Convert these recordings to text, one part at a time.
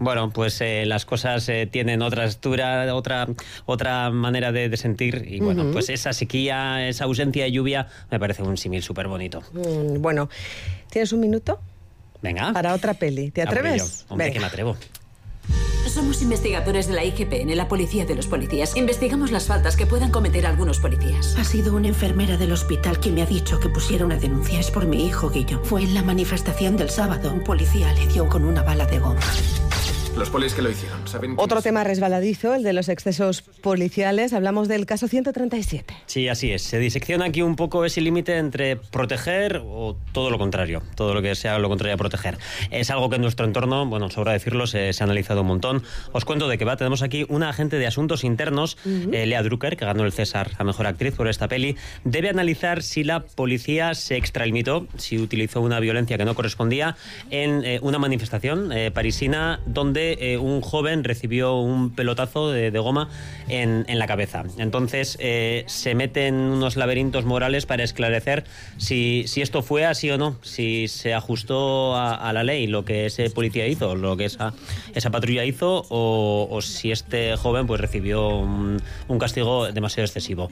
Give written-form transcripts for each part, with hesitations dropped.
Bueno, pues las cosas tienen otra estructura, otra manera de sentir y bueno, pues esa sequía, esa ausencia de lluvia me parece un símil súper bonito. Bueno, ¿tienes un minuto? Venga. Para otra peli. ¿Te atreves? Hombre, Venga. que me atrevo. Somos investigadores de la IGPN, la policía de los policías. Investigamos las faltas que puedan cometer algunos policías. Ha sido una enfermera del hospital quien me ha dicho que pusiera una denuncia. Es por mi hijo, Guillo. Fue en la manifestación del sábado. Un policía le dio con una bala de goma. Los polis que lo hicieron, ¿saben? Otro tema resbaladizo, el de los excesos policiales. Hablamos del caso 137. Sí, así es. Se disecciona aquí un poco ese límite entre proteger o todo lo contrario, todo lo que sea lo contrario a proteger. Es algo que en nuestro entorno, bueno, sobra decirlo, se ha analizado un montón. Os cuento de qué va. Tenemos aquí una agente de asuntos internos, Lea Drucker, que ganó el César a Mejor Actriz por esta peli. Debe analizar si la policía se extralimitó, si utilizó una violencia que no correspondía en una manifestación parisina donde un joven recibió un pelotazo de goma en la cabeza. Entonces se mete en unos laberintos morales para esclarecer si esto fue así o no, si se ajustó a la ley lo que ese policía hizo, lo que esa patrulla hizo, o si este joven pues recibió un castigo demasiado excesivo.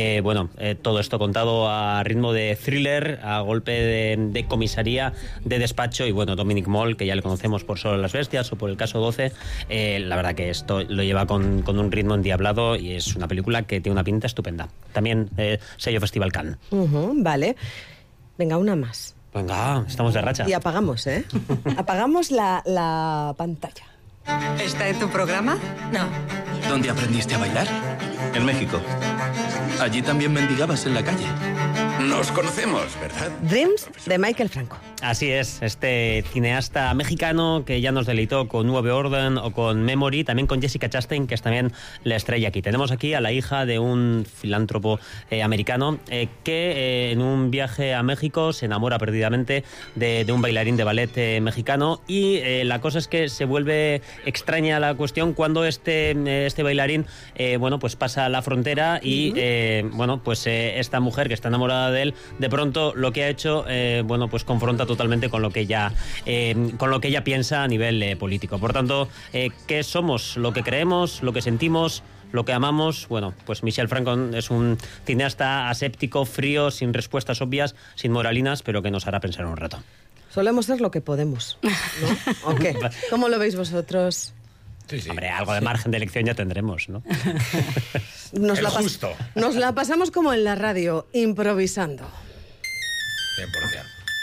Todo esto contado a ritmo de thriller, a golpe de comisaría, de despacho, y bueno, Dominic Moll, que ya le conocemos por Solo las bestias o por El caso 12, la verdad que esto lo lleva con un ritmo endiablado y es una película que tiene una pinta estupenda. También sello Festival Cannes. Vale. Venga, una más. Venga, estamos de racha. Y apagamos, ¿eh? Apagamos la pantalla. ¿Está en tu programa? No. ¿Dónde aprendiste a bailar? En México. Allí también mendigabas en la calle. Nos conocemos, ¿verdad? Dreams, de Michael Franco. Así es, este cineasta mexicano que ya nos deleitó con Nuevo Orden o con Memory, también con Jessica Chastain, que es también la estrella aquí. Tenemos aquí a la hija de un filántropo americano que en un viaje a México se enamora perdidamente de un bailarín de ballet mexicano, y la cosa es que se vuelve extraña la cuestión cuando este bailarín pues pasa la frontera y esta mujer que está enamorada de él, de pronto lo que ha hecho pues confronta totalmente con lo que ella piensa a nivel político. Por tanto, ¿qué somos? Lo que creemos, lo que sentimos, lo que amamos. Bueno, pues Michel Franco es un cineasta aséptico, frío, sin respuestas obvias, sin moralinas, pero que nos hará pensar un rato. Solemos ser lo que podemos, ¿no? ¿O qué? ¿Cómo lo veis vosotros? Sí. Hombre, algo de margen de elección ya tendremos, ¿no? Nos la pasamos como en la radio, improvisando. 100%.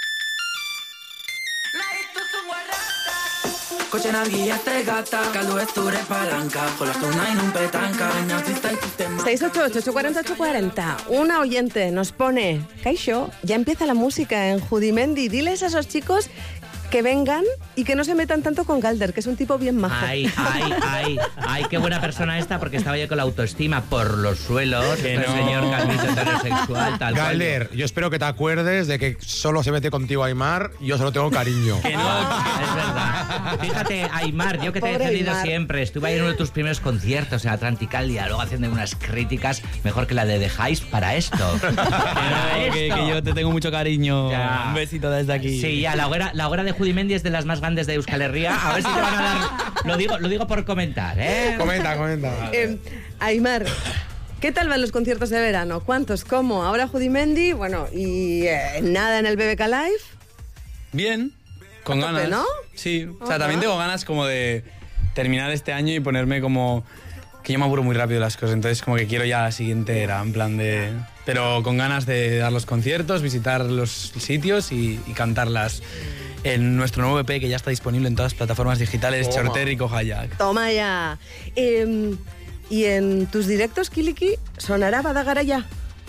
Cotxe energia gata, caldo ez dure palanca, jolastu nahi nun petanca, baina zizta ikusten... 688-840-840. Una oyente nos pone: Kaixo, ya empieza la música en Judimendi. Diles a esos chicos que vengan y que no se metan tanto con Galder, que es un tipo bien majo. Ay, qué buena persona esta, porque estaba yo con la autoestima por los suelos. El señor Calvito heterosexual, tal cual. Galder, yo espero que te acuerdes de que solo se mete contigo Aimar y yo solo tengo cariño. Que no, es verdad. Fíjate, Aimar, yo que te he defendido siempre, estuve ahí en uno de tus primeros conciertos en Atlanticalia, luego haciendo unas críticas mejor que la de The Heist para esto. Que yo te tengo mucho cariño. Ya. Un besito desde aquí. Sí, ya, la hoguera de Judimendi es de las más grandes de Euskal Herria. A ver si te van a dar... Lo digo por comentar, ¿eh? Comenta. Aimar, ¿qué tal van los conciertos de verano? ¿Cuántos? ¿Cómo? Ahora Judimendi, y nada en el BBK Live. Bien, con ganas. ¿No? Sí, o sea, también tengo ganas como de terminar este año y ponerme como... Que yo me aburro muy rápido de las cosas, entonces como que quiero ya la siguiente era, en plan de... Pero con ganas de dar los conciertos, visitar los sitios y cantarlas en nuestro nuevo EP que ya está disponible en todas las plataformas digitales, Chorter y Kohayak. Toma ya. ¿Y en tus directos, Kiliki, sonará Badagaraya?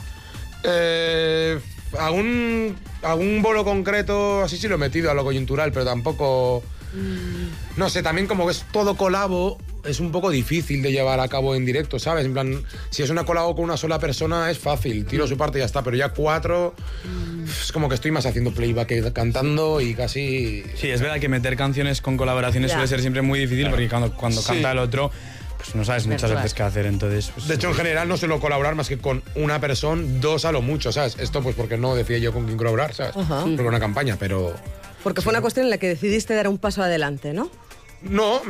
Algún bolo concreto, así sí lo he metido a lo coyuntural, pero tampoco... No sé, también como que es todo colabo, es un poco difícil de llevar a cabo en directo, ¿sabes? En plan, si es una colabo con una sola persona es fácil, tiro su parte y ya está, pero ya 4 es como que estoy más haciendo playback que cantando y casi... Sí, es verdad que meter canciones con colaboraciones suele ser siempre muy difícil, porque cuando canta el otro, pues no sabes muchas veces qué hacer, entonces... Pues, de hecho, en general no suelo colaborar más que con una persona, 2 a lo mucho, ¿sabes? Esto pues porque no decía yo con quién colaborar, ¿sabes? Porque una campaña, pero... Porque fue una cuestión en la que decidiste dar un paso adelante, ¿no? No,